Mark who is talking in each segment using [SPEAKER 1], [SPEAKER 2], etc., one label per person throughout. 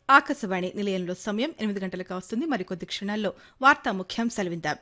[SPEAKER 1] ఆకాశవాణి నిలయంలో సమయం 8 గంటలకు వస్తుంది. మరికొద్ది క్షణాల్లో వార్తా ముఖ్యాంశాలు విందాం.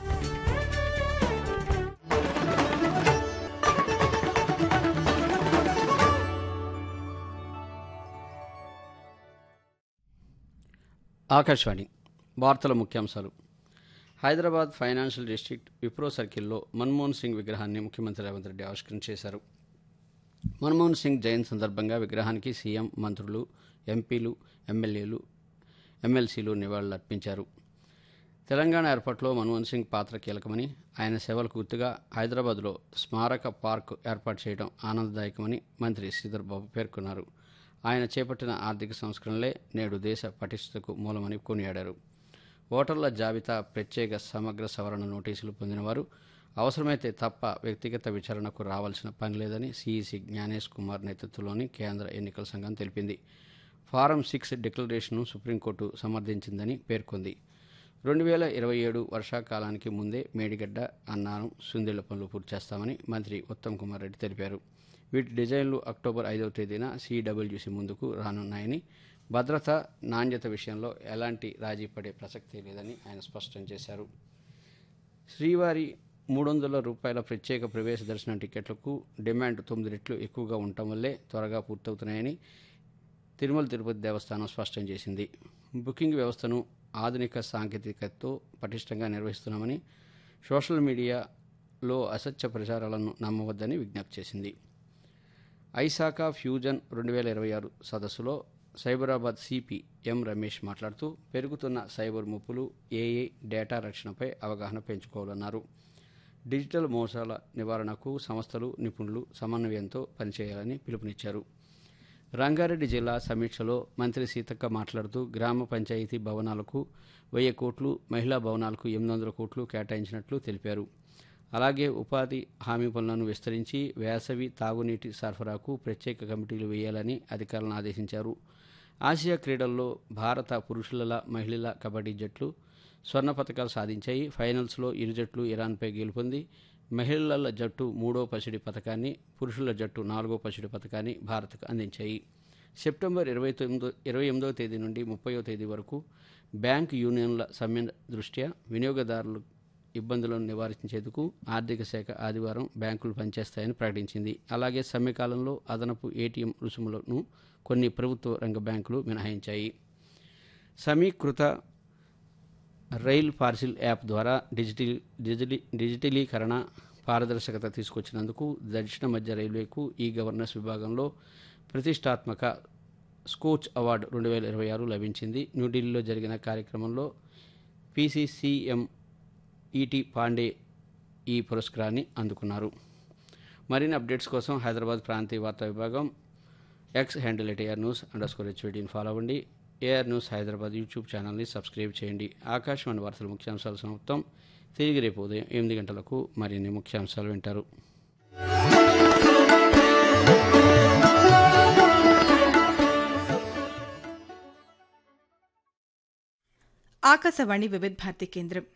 [SPEAKER 2] ఆకాశవాణి వార్తల ముఖ్యాంశాలు. హైదరాబాద్ ఫైనాన్షియల్ డిస్ట్రిక్ట్ విప్రో సర్కిల్లో మన్మోహన్ సింగ్ విగ్రహాన్ని ముఖ్యమంత్రి రేవంత్ రెడ్డి ఆవిష్కరించేశారు. మన్మోహన్ సింగ్ జయంతి సందర్భంగా విగ్రహానికి సీఎం, మంత్రులు, ఎంపీలు, ఎమ్మెల్యేలు, ఎమ్మెల్సీలు నివాళులర్పించారు. తెలంగాణ ఏర్పాటులో మన్మోహన్ సింగ్ పాత్ర కీలకమని, ఆయన సేవలకు గుర్తుగా హైదరాబాద్లో స్మారక పార్కు ఏర్పాటు చేయడం ఆనందదాయకమని మంత్రి శ్రీధర్ బాబు పేర్కొన్నారు. ఆయన చేపట్టిన ఆర్థిక సంస్కరణలే నేడు దేశ పటిష్టతకు మూలమని కొనియాడారు. ఓటర్ల జాబితా ప్రత్యేక సమగ్ర సవరణ నోటీసులు పొందినవారు అవసరమైతే తప్ప వ్యక్తిగత విచారణకు రావాల్సిన పని లేదని సీఈసీ జ్ఞానేష్ కుమార్ నేతృత్వంలోని కేంద్ర ఎన్నికల సంఘం తెలిపింది. ఫారం 6 డిక్లరేషన్ను సుప్రీంకోర్టు సమర్థించిందని పేర్కొంది. 2027 వర్షాకాలానికి ముందే మేడిగడ్డ, అన్నారం, సుందిళ్ల పనులు పూర్తి చేస్తామని మంత్రి ఉత్తమ్ కుమార్ రెడ్డి తెలిపారు. వీటి డిజైన్లు అక్టోబర్ 5వ తేదీన సిడబ్ల్యూసీ ముందుకు రానున్నాయని, భద్రత, నాణ్యత విషయంలో ఎలాంటి రాజీ పడే ప్రసక్తే లేదని ఆయన స్పష్టం చేశారు. శ్రీవారి రూ. 300 ప్రత్యేక ప్రవేశ దర్శనం టికెట్లకు డిమాండ్ 9 రెట్లు ఎక్కువగా ఉండటం వల్లే త్వరగా పూర్తవుతున్నాయని తిరుమల తిరుపతి దేవస్థానం స్పష్టం చేసింది. బుకింగ్ వ్యవస్థను ఆధునిక సాంకేతికతతో పటిష్టంగా నిర్వహిస్తున్నామని, సోషల్ మీడియాలో అసత్య ప్రచారాలను నమ్మవద్దని విజ్ఞప్తి చేసింది. ఐసాకా ఫ్యూజన్ 2026 సదస్సులో సైబరాబాద్ సిపి ఎం రమేష్ మాట్లాడుతూ పెరుగుతున్న సైబర్ ముప్పులు, ఏఐ, డేటా రక్షణపై అవగాహన పెంచుకోవాలన్నారు. డిజిటల్ మోసాల నివారణకు సంస్థలు, నిపుణులు సమన్వయంతో పనిచేయాలని పిలుపునిచ్చారు. రంగారెడ్డి జిల్లా సమీక్షలో మంత్రి సీతక్క మాట్లాడుతూ గ్రామ పంచాయతీ భవనాలకు 1000 కోట్లు, మహిళా భవనాలకు 800 కోట్లు కేటాయించినట్లు తెలిపారు. అలాగే ఉపాధి హామీ పనులను విస్తరించి వేసవి తాగునీటి సరఫరాకు ప్రత్యేక కమిటీలు వేయాలని అధికారులను ఆదేశించారు. ఆసియా క్రీడల్లో భారత పురుషుల, మహిళల కబడ్డీ జట్లు స్వర్ణ పతకాలు సాధించాయి. ఫైనల్స్లో ఇరు జట్లు ఇరాన్పై గెలుపొంది మహిళల జట్టు 3వ పసిడి పతకాన్ని, పురుషుల జట్టు 4వ పసిడి పతకాన్ని భారత్కు అందించాయి. సెప్టెంబర్ 28వ తేదీ నుండి 30వ తేదీ వరకు బ్యాంకు యూనియన్ల సమ్మె దృష్ట్యా వినియోగదారుల ఇబ్బందులను నివారించేందుకు ఆర్థిక శాఖ ఆదివారం బ్యాంకులు పనిచేస్తాయని ప్రకటించింది. అలాగే సమ్మె కాలంలో అదనపు ఏటీఎం రుసుములను కొన్ని ప్రభుత్వ రంగ బ్యాంకులు మినహాయించాయి. సమీకృత రైల్ పార్సిల్ యాప్ ద్వారా డిజిటలీకరణ, పారదర్శకత తీసుకొచ్చినందుకు దక్షిణ మధ్య రైల్వేకు ఈ గవర్నెన్స్ విభాగంలో ప్రతిష్టాత్మక స్కోచ్ అవార్డు 2026 లభించింది. న్యూఢిల్లీలో జరిగిన కార్యక్రమంలో పీసీసీఎం ఈటీ పాండే ఈ పురస్కారాన్ని అందుకున్నారు. మరిన్ని అప్డేట్స్ కోసం హైదరాబాద్ ప్రాంతీయ వార్తా విభాగం ఎక్స్ హ్యాండిల్ @ARnews_HVDని ఫాలో అవ్వండి. ఏఆర్ న్యూస్ హైదరాబాద్ యూట్యూబ్ ఛానల్ని సబ్స్క్రైబ్ చేయండి. ఆకాశవాణి వార్తల ముఖ్యాంశాలు సమాప్తం. తిరిగి రేపు ఉదయం 8 గంటలకు మరిన్ని ముఖ్యాంశాలు వింటారు.
[SPEAKER 1] ఆకాశవాణి వివిధ భారతి కేంద్రం